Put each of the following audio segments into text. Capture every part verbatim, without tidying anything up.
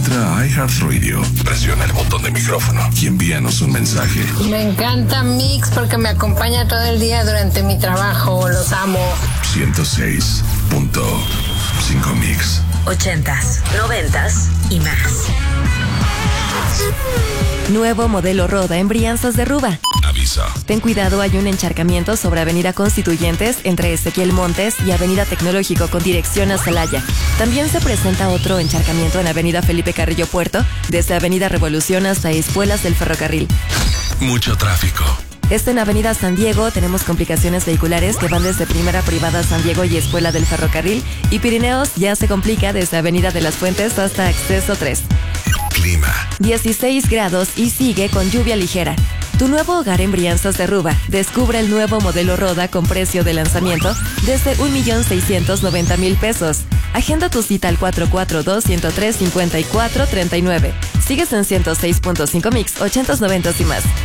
Entra a iHeartRadio, presiona el botón de micrófono y envíanos un mensaje. Me encanta Mix porque me acompaña todo el día durante mi trabajo. Los amo. ciento seis punto cinco Mix. Ochentas, noventas y más. Nuevo modelo Roda en Brianzas de Ruba. Avisa. Ten cuidado, hay un encharcamiento sobre Avenida Constituyentes entre Ezequiel Montes y Avenida Tecnológico con dirección a Celaya. También se presenta otro encharcamiento en Avenida Felipe Carrillo Puerto, desde Avenida Revolución hasta Espuelas del Ferrocarril. Mucho tráfico. Este en Avenida San Diego tenemos complicaciones vehiculares que van desde Primera Privada San Diego y Espuela del Ferrocarril, y Pirineos ya se complica desde Avenida de las Fuentes hasta Acceso tres. Clima. dieciséis grados y sigue con lluvia ligera. Tu nuevo hogar en Brianzas de Ruba. Descubre el nuevo modelo Roda con precio de lanzamiento desde un millón seiscientos noventa mil pesos. Agenda tu cita al cuatro cuatro dos, uno cero tres, cinco cuatro tres nueve. Sigues en ciento seis punto cinco Mix, ochentas, noventas y más.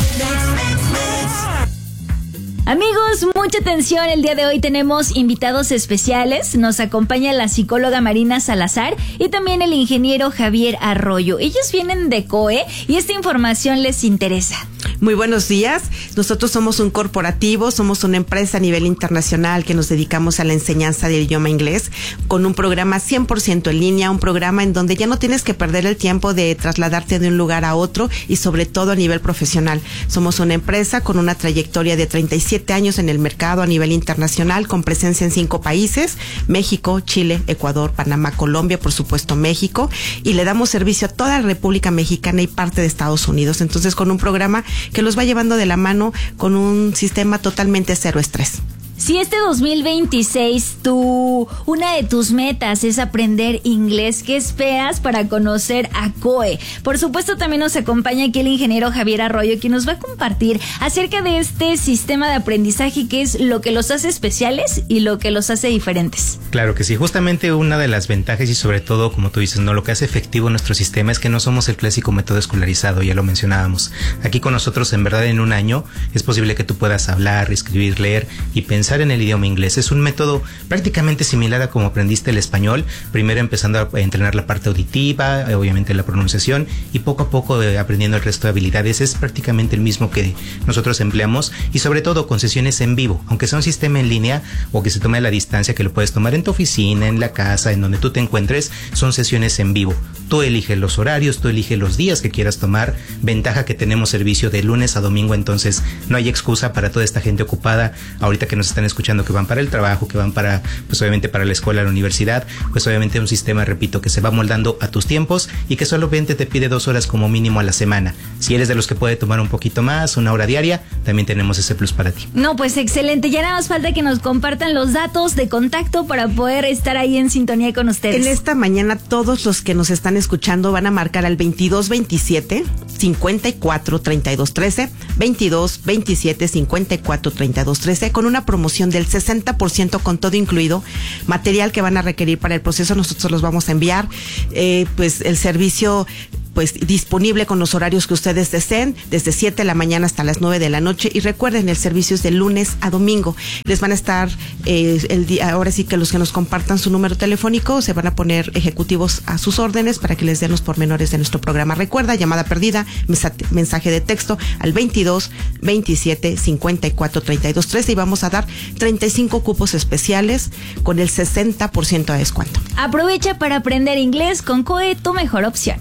Amigos, mucha atención, el día de hoy tenemos invitados especiales. Nos acompaña la psicóloga Marina Salazar y también el ingeniero Javier Arroyo. Ellos vienen de C O E y esta información les interesa. Muy buenos días. Nosotros somos un corporativo, somos una empresa a nivel internacional que nos dedicamos a la enseñanza del idioma inglés con un programa cien por ciento en línea, un programa en donde ya no tienes que perder el tiempo de trasladarte de un lugar a otro y sobre todo a nivel profesional. Somos una empresa con una trayectoria de treinta y siete años en el mercado a nivel internacional, con presencia en cinco países: México, Chile, Ecuador, Panamá, Colombia, por supuesto México, y le damos servicio a toda la República Mexicana y parte de Estados Unidos. Entonces, con un programa que los va llevando de la mano con un sistema totalmente cero estrés. Si este dos mil veintiséis tú, una de tus metas es aprender inglés, ¿qué esperas para conocer a C O E? Por supuesto, también nos acompaña aquí el ingeniero Javier Arroyo, quien nos va a compartir acerca de este sistema de aprendizaje, que es lo que los hace especiales y lo que los hace diferentes. Claro que sí, justamente una de las ventajas y sobre todo, como tú dices, no, lo que hace efectivo nuestro sistema es que no somos el clásico método escolarizado, ya lo mencionábamos. Aquí con nosotros, en verdad, en un año es posible que tú puedas hablar, escribir, leer y pensar en el idioma inglés. Es un método prácticamente similar a como aprendiste el español, primero empezando a entrenar la parte auditiva, obviamente la pronunciación, y poco a poco eh, aprendiendo el resto de habilidades. Es prácticamente el mismo que nosotros empleamos, y sobre todo con sesiones en vivo, aunque sea un sistema en línea o que se tome a la distancia, que lo puedes tomar en tu oficina, en la casa, en donde tú te encuentres. Son sesiones en vivo. Tú eliges los horarios, tú eliges los días que quieras tomar. Ventaja que tenemos servicio de lunes a domingo, entonces no hay excusa para toda esta gente ocupada ahorita que nos están escuchando, que van para el trabajo, que van para, pues obviamente para la escuela, la universidad. Pues obviamente un sistema, repito, que se va moldando a tus tiempos y que solamente te pide dos horas como mínimo a la semana. Si eres de los que puede tomar un poquito más, una hora diaria, también tenemos ese plus para ti. No, pues excelente. Ya nada más falta que nos compartan los datos de contacto para poder estar ahí en sintonía con ustedes. En esta mañana, todos los que nos están escuchando van a marcar al veintidós veintisiete, cincuenta y cuatro, treinta y dos trece, veintidós veintisiete, cincuenta y cuatro, treinta y dos trece, con una promoción del sesenta por ciento con todo incluido, material que van a requerir para el proceso. Nosotros los vamos a enviar, eh, pues el servicio pues disponible con los horarios que ustedes deseen, desde siete de la mañana hasta las nueve de la noche. Y recuerden, el servicio es de lunes a domingo. Les van a estar, eh, el día, ahora sí que los que nos compartan su número telefónico, se van a poner ejecutivos a sus órdenes para que les den los pormenores de nuestro programa. Recuerda, llamada perdida, mensaje de texto al veintidós veintisiete, cincuenta y cuatro, treinta y dos trece, y vamos a dar treinta y cinco cupos especiales con el sesenta por ciento de descuento. Aprovecha para aprender inglés con C O E, tu mejor opción.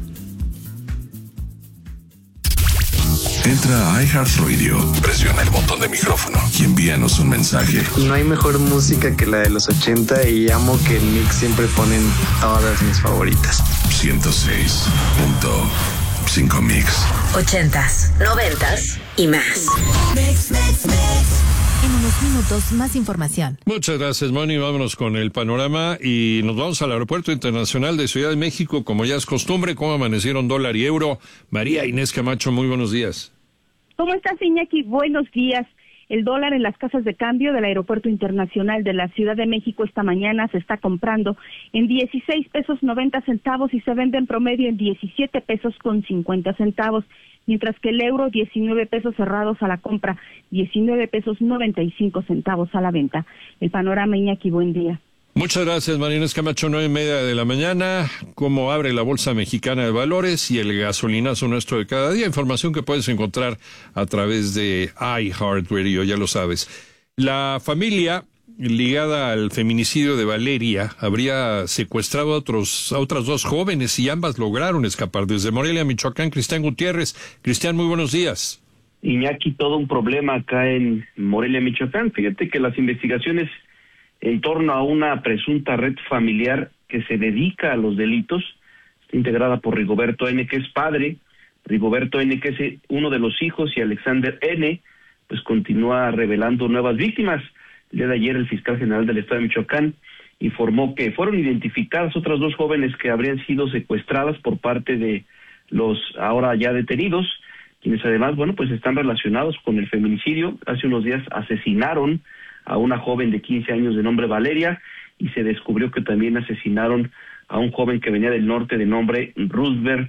Entra a iHeartRadio, presiona el botón de micrófono y envíanos un mensaje. No hay mejor música que la de los ochenta y amo que en Mix siempre ponen todas mis favoritas. ciento seis punto cinco Mix. Ochentas, noventas y más. Mix, mix, mix. En unos minutos, más información. Muchas gracias, Moni. Vámonos con el panorama y nos vamos al Aeropuerto Internacional de Ciudad de México. Como ya es costumbre, cómo amanecieron dólar y euro. María Inés Camacho, muy buenos días. ¿Cómo estás, Iñaki? Buenos días. El dólar en las casas de cambio del Aeropuerto Internacional de la Ciudad de México esta mañana se está comprando en dieciséis pesos noventa centavos y se vende en promedio en diecisiete pesos con cincuenta centavos, mientras que el euro diecinueve pesos cerrados a la compra, diecinueve pesos noventa y cinco centavos a la venta. El panorama, Iñaki, buen día. Muchas gracias, María Inés Camacho. Nueve y media de la mañana. Cómo abre la Bolsa Mexicana de Valores y el gasolinazo nuestro de cada día. Información que puedes encontrar a través de iHeartRadio, ya lo sabes. La familia ligada al feminicidio de Valeria habría secuestrado a, otros, a otras dos jóvenes y ambas lograron escapar. Desde Morelia, Michoacán, Cristian Gutiérrez. Cristian, muy buenos días. Iñaki, todo un problema acá en Morelia, Michoacán. Fíjate que las investigaciones en torno a una presunta red familiar que se dedica a los delitos, está integrada por Rigoberto N., que es padre, Rigoberto N., que es uno de los hijos, y Alexander N., pues continúa revelando nuevas víctimas. El día de ayer el fiscal general del estado de Michoacán informó que fueron identificadas otras dos jóvenes que habrían sido secuestradas por parte de los ahora ya detenidos, quienes además, bueno, pues están relacionados con el feminicidio. Hace unos días asesinaron a una joven de quince años de nombre Valeria, y se descubrió que también asesinaron a un joven que venía del norte de nombre Roosevelt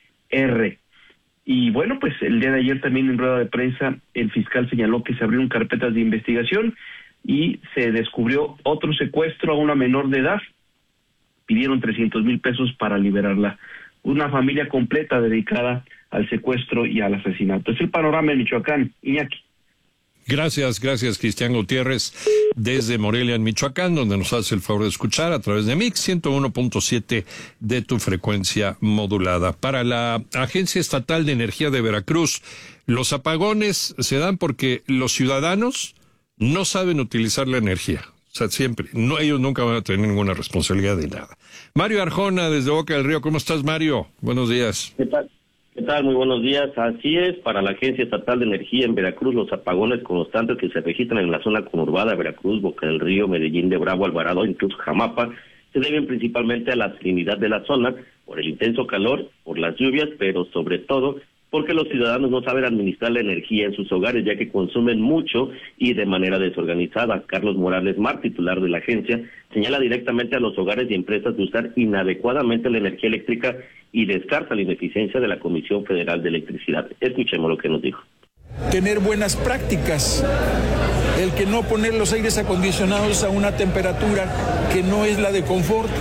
R. Y bueno, pues el día de ayer también en rueda de prensa el fiscal señaló que se abrieron carpetas de investigación y se descubrió otro secuestro a una menor de edad. Pidieron trescientos mil pesos para liberarla. Una familia completa dedicada al secuestro y al asesinato. Es el panorama de Michoacán, Iñaki. Gracias, gracias, Cristian Gutiérrez, desde Morelia, en Michoacán, donde nos hace el favor de escuchar a través de Mix ciento uno punto siete de tu frecuencia modulada. Para la Agencia Estatal de Energía de Veracruz, los apagones se dan porque los ciudadanos no saben utilizar la energía. O sea, siempre, no, ellos nunca van a tener ninguna responsabilidad de nada. Mario Arjona, desde Boca del Río, ¿cómo estás, Mario? Buenos días. ¿Qué tal? ¿Qué tal? Muy buenos días. Así es, para la Agencia Estatal de Energía en Veracruz, los apagones constantes que se registran en la zona conurbada de Veracruz, Boca del Río, Medellín de Bravo, Alvarado, incluso Jamapa, se deben principalmente a la salinidad de la zona, por el intenso calor, por las lluvias, pero sobre todo porque los ciudadanos no saben administrar la energía en sus hogares, ya que consumen mucho y de manera desorganizada. Carlos Morales Mar, titular de la agencia, señala directamente a los hogares y empresas de usar inadecuadamente la energía eléctrica y descarta la ineficiencia de la Comisión Federal de Electricidad. Escuchemos lo que nos dijo. Tener buenas prácticas, el que no poner los aires acondicionados a una temperatura que no es la de confort.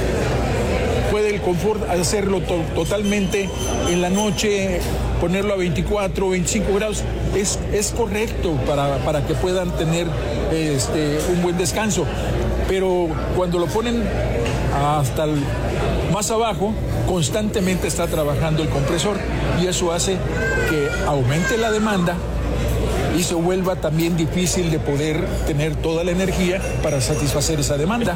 Puede el confort hacerlo to- totalmente en la noche, ponerlo a veinticuatro, veinticinco grados, es, es correcto para, para que puedan tener este, un buen descanso. Pero cuando lo ponen hasta el, más abajo, constantemente está trabajando el compresor y eso hace que aumente la demanda y se vuelva también difícil de poder tener toda la energía para satisfacer esa demanda.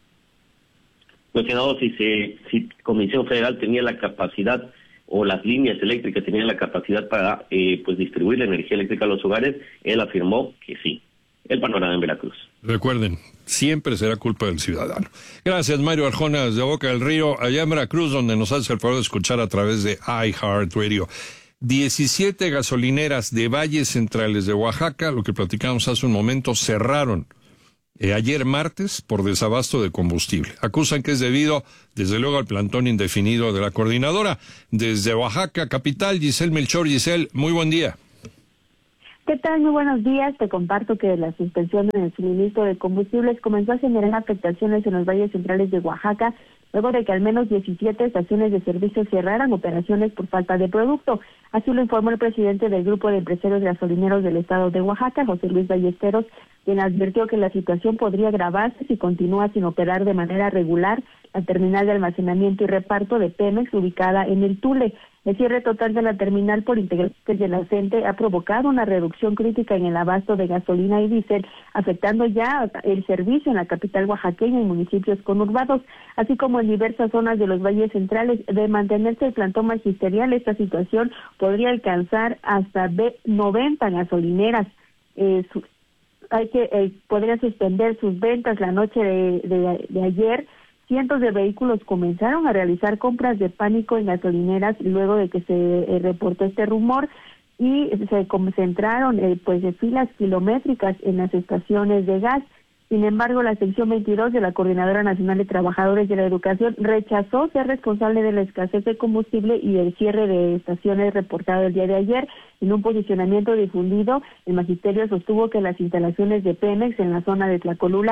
Mencionado si se, si Comisión Federal tenía la capacidad o las líneas eléctricas tenían la capacidad para eh, pues distribuir la energía eléctrica a los hogares, él afirmó que sí. El panorama en Veracruz. Recuerden, siempre será culpa del ciudadano. Gracias, Mario Arjona, desde Boca del Río, allá en Veracruz, donde nos hace el favor de escuchar a través de iHeartRadio. diecisiete gasolineras de valles centrales de Oaxaca, lo que platicamos hace un momento, cerraron Eh, ayer martes por desabasto de combustible. Acusan que es debido, desde luego, al plantón indefinido de la coordinadora. Desde Oaxaca, capital, Giselle Melchor. Giselle, muy buen día. ¿Qué tal? Muy buenos días. Te comparto que la suspensión en el suministro de combustibles comenzó a generar afectaciones en los valles centrales de Oaxaca, luego de que al menos diecisiete estaciones de servicio cerraran operaciones por falta de producto. Así lo informó el presidente del Grupo de Empresarios Gasolineros del Estado de Oaxaca, José Luis Ballesteros, quien advirtió que la situación podría agravarse si continúa sin operar de manera regular la terminal de almacenamiento y reparto de Pemex ubicada en el Tule. El cierre total de la terminal por integrantes de la C E N T E ha provocado una reducción crítica en el abasto de gasolina y diésel, afectando ya el servicio en la capital oaxaqueña y municipios conurbados, así como en diversas zonas de los valles centrales. De mantenerse el plantón magisterial, esta situación podría alcanzar hasta noventa gasolineras. Eh, su, hay que eh, podría suspender sus ventas la noche de, de, de ayer. Cientos de vehículos comenzaron a realizar compras de pánico en gasolineras luego de que se eh, reportó este rumor y se concentraron eh, pues de filas kilométricas en las estaciones de gas. Sin embargo, la sección veintidós de la Coordinadora Nacional de Trabajadores de la Educación rechazó ser responsable de la escasez de combustible y del cierre de estaciones reportado el día de ayer. En un posicionamiento difundido, el magisterio sostuvo que las instalaciones de Pemex en la zona de Tlacolula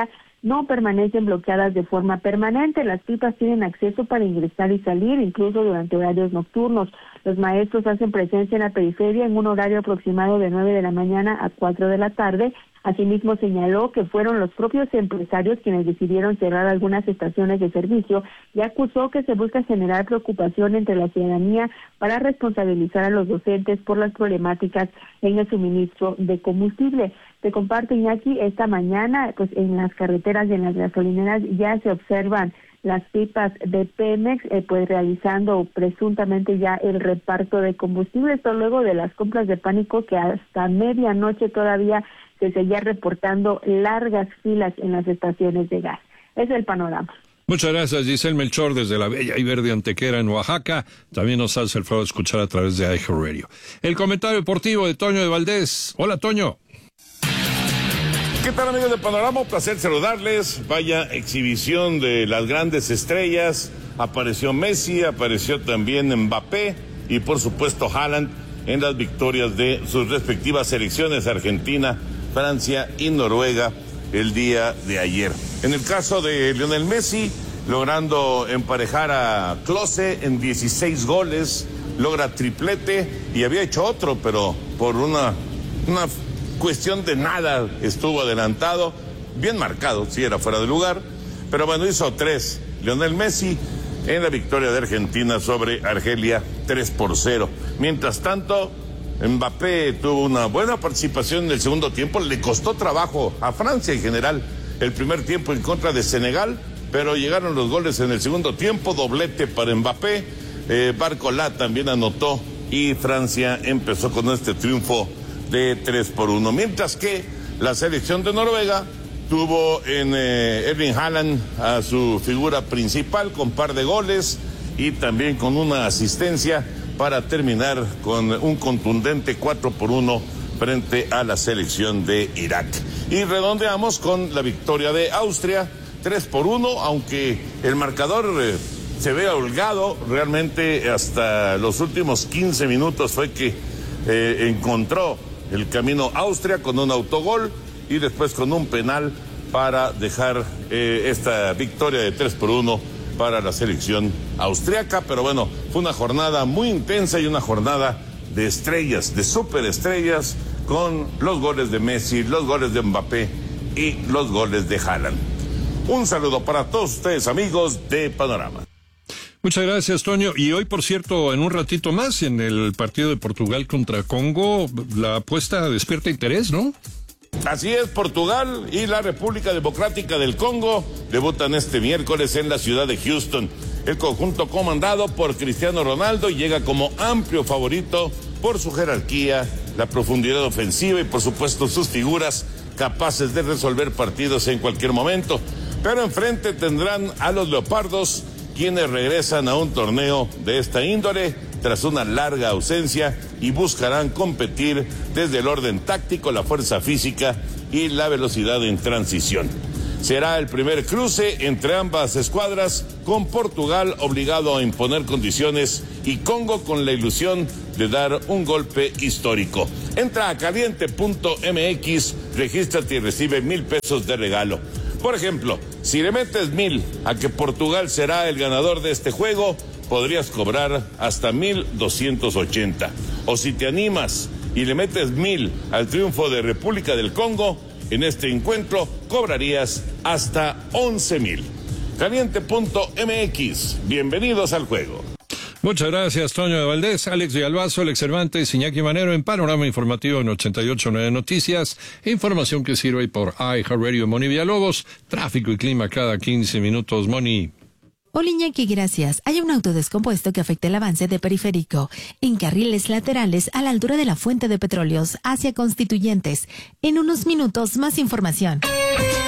no permanecen bloqueadas de forma permanente. Las pipas tienen acceso para ingresar y salir, incluso durante horarios nocturnos. Los maestros hacen presencia en la periferia en un horario aproximado de nueve de la mañana a cuatro de la tarde. Asimismo, señaló que fueron los propios empresarios quienes decidieron cerrar algunas estaciones de servicio y acusó que se busca generar preocupación entre la ciudadanía para responsabilizar a los docentes por las problemáticas en el suministro de combustible. Te comparto, Iñaki, esta mañana pues en las carreteras y en las gasolineras ya se observan las pipas de Pemex eh, pues realizando presuntamente ya el reparto de combustible. Esto luego de las compras de pánico que hasta medianoche todavía se seguía reportando largas filas en las estaciones de gas. Ese es el panorama. Muchas gracias, Giselle Melchor, desde la bella y verde Antequera en Oaxaca. También nos hace el favor de escuchar a través de iHeartRadio. El comentario deportivo de Toño de Valdés. Hola, Toño. ¿Qué tal, amigos de Panorama? Un placer saludarles. Vaya exhibición de las grandes estrellas. Apareció Messi, apareció también Mbappé y por supuesto Haaland en las victorias de sus respectivas selecciones, Argentina, Francia y Noruega, el día de ayer. En el caso de Lionel Messi, logrando emparejar a Klose en dieciséis goles, logra triplete y había hecho otro, pero por una, una cuestión de nada estuvo adelantado, bien marcado, sí era fuera de lugar, pero bueno, hizo tres. Lionel Messi en la victoria de Argentina sobre Argelia, tres por cero. Mientras tanto, Mbappé tuvo una buena participación en el segundo tiempo, le costó trabajo a Francia en general el primer tiempo en contra de Senegal, pero llegaron los goles en el segundo tiempo, doblete para Mbappé, eh, Barcola también anotó y Francia empezó con este triunfo de tres por uno. Mientras que la selección de Noruega tuvo en eh, Erling Haaland a su figura principal con par de goles y también con una asistencia para terminar con un contundente cuatro por uno frente a la selección de Irak. Y redondeamos con la victoria de Austria, tres por uno, aunque el marcador eh, se ve holgado, realmente hasta los últimos quince minutos fue que eh, encontró el camino Austria con un autogol y después con un penal para dejar eh, esta victoria de tres por uno para la selección austriaca. Pero bueno, fue una jornada muy intensa y una jornada de estrellas, de superestrellas, con los goles de Messi, los goles de Mbappé y los goles de Haaland. Un saludo para todos ustedes, amigos de Panorama. Muchas gracias, Toño. Y hoy, por cierto, en un ratito más, en el partido de Portugal contra Congo, la apuesta despierta interés, ¿no? Así es, Portugal y la República Democrática del Congo debutan este miércoles en la ciudad de Houston. El conjunto comandado por Cristiano Ronaldo llega como amplio favorito por su jerarquía, la profundidad ofensiva y por supuesto sus figuras capaces de resolver partidos en cualquier momento. Pero enfrente tendrán a los Leopardos, quienes regresan a un torneo de esta índole tras una larga ausencia y buscarán competir desde el orden táctico, la fuerza física y la velocidad en transición. Será el primer cruce entre ambas escuadras, con Portugal obligado a imponer condiciones y Congo con la ilusión de dar un golpe histórico. Entra a caliente punto m x, regístrate y recibe mil pesos de regalo. Por ejemplo, si le metes mil a que Portugal será el ganador de este juego, podrías cobrar hasta mil doscientos ochenta. O si te animas y le metes mil al triunfo de República del Congo, en este encuentro cobrarías hasta once mil. Caliente punto m x, bienvenidos al juego. Muchas gracias, Toño de Valdés, Alex Villalbazo, Alex Cervantes, Iñaki Manero en Panorama Informativo en ochenta y ocho punto nueve Noticias. Información que sirve por iHeartRadio. Moni Villalobos, tráfico y clima cada quince minutos. Moni. Hola, Iñaki, gracias. Hay un auto descompuesto que afecta el avance de Periférico en carriles laterales a la altura de la fuente de petróleos hacia Constituyentes. En unos minutos, más información.